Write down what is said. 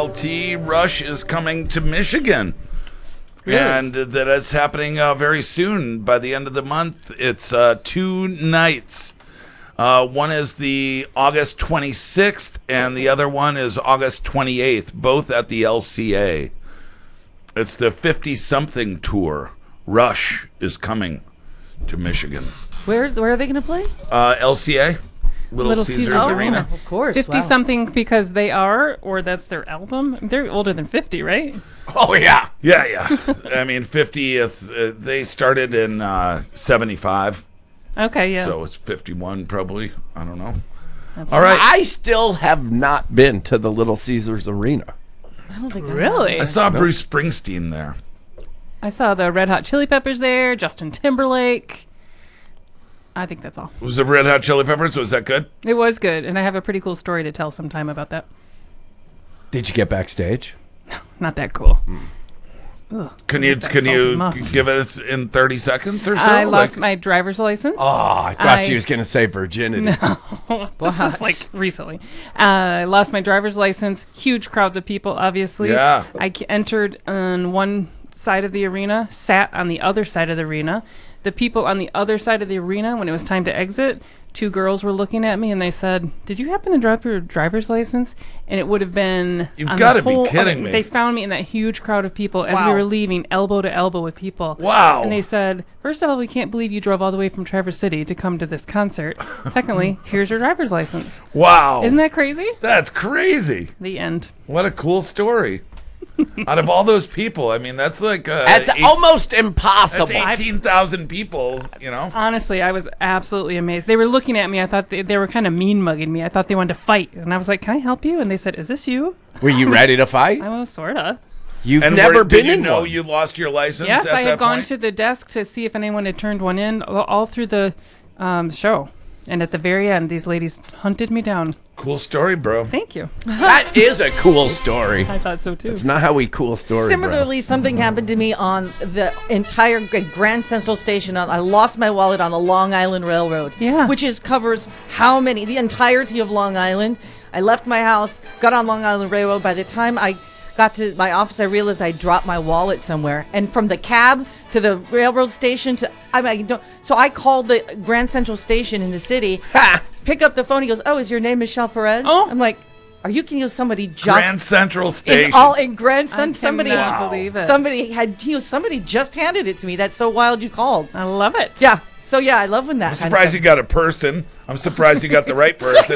LT, Rush is coming to Michigan. Really? And that is happening very soon. By the end of the month, it's 2 nights. One is the August 26th, and the other one is August 28th, both at the LCA. It's the 50-something tour. Rush is coming to Michigan. Where are they going to play? LCA, Little Caesars Arena. Of course. 50-something because they are, or that's their album? They're older than 50, right? Oh, yeah. Yeah. I mean, 50th, they started in 75. Okay, yeah. So it's 51 probably. I don't know. That's All right. I still have not been to the Little Caesars Arena. I don't think Really? I saw Bruce Springsteen there. I saw the Red Hot Chili Peppers there, Justin Timberlake. I think that's all. Was it Red Hot Chili Peppers? Was that good? It was good, and I have a pretty cool story to tell sometime about that. Did you get backstage? Not that cool. Ugh, Can you salty muff. give it in 30 seconds or so? I lost my driver's license. Oh, I thought she was going to say virginity. This is like recently. I lost my driver's license. Huge crowds of people, obviously. Yeah. I entered on one side of the arena, sat on the other side of the arena. The people on the other side of the arena, when it was time to exit, 2 girls were looking at me and they said, "Did you happen to drop your driver's license?" And it would have been... You've on got the to be whole kidding other- me. They found me in that huge crowd of people as we Wow. were leaving, elbow to elbow with people. Wow. And they said, first of all, we can't believe you drove all the way from Traverse City to come to this concert. Secondly, here's your driver's license. Wow. Isn't that crazy? That's crazy. The end. What a cool story. Out of all those people, I mean, that's like... That's almost impossible. That's 18,000 people, you know? Honestly, I was absolutely amazed. They were looking at me. I thought they were kind of mean-mugging me. I thought they wanted to fight. And I was like, can I help you? And they said, is this you? Were you ready to fight? I was sort of. You've And never been did you in know one. you lost your license Yes, at I that had gone point? to the desk to see if anyone had turned one in all through the show. And at the very end, these ladies hunted me down. Cool story, bro. Thank you. That is a cool story. I thought so, too. It's not how we cool story, Similarly, something happened to me on the entire Grand Central Station. I lost my wallet on the Long Island Railroad. Yeah. Which covers the entirety of Long Island. I left my house, got on Long Island Railroad. By the time I got to my office, I realized I dropped my wallet somewhere. And from the cab to the railroad station so I called the Grand Central Station in the city. Pick up the phone. He goes, "Oh, is your name Michelle Perez?" Oh. I'm like, "Are you kidding? Somebody just Grand Central Station. in Grand I Central. Somebody cannot believe it. Somebody just handed it to me. That's so wild. You called. I love it. Yeah. So yeah, I love when that. I'm surprised you got a person. I'm surprised you got the right person.